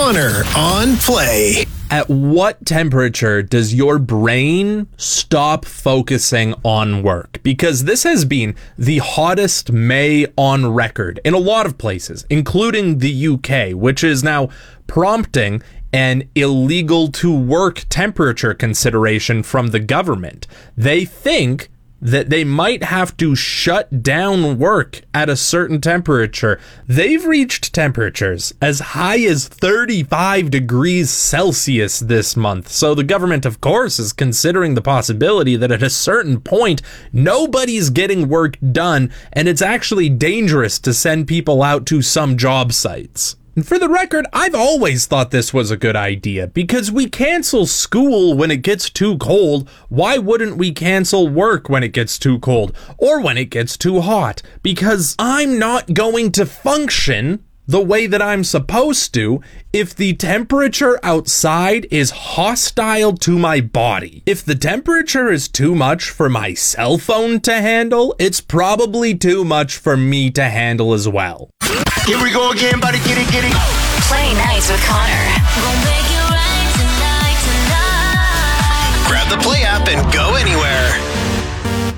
Connor on Play. At what temperature does your brain stop focusing on work? Because this has been the hottest May on record in a lot of places, including the UK, which is now prompting an illegal to work temperature consideration from the government. They think that they might have to shut down work at a certain temperature. They've reached temperatures as high as 35 degrees Celsius this month. So the government, of course, is considering the possibility that at a certain point, nobody's getting work done, and it's actually dangerous to send people out to some job sites. And for the record, I've always thought this was a good idea because we cancel school when it gets too cold. Why wouldn't we cancel work when it gets too cold or when it gets too hot? Because I'm not going to function the way that I'm supposed to if the temperature outside is hostile to my body. If the temperature is too much for my cell phone to handle, it's probably too much for me to handle as well. Here we go again, buddy. Get it. Play nice with Connor.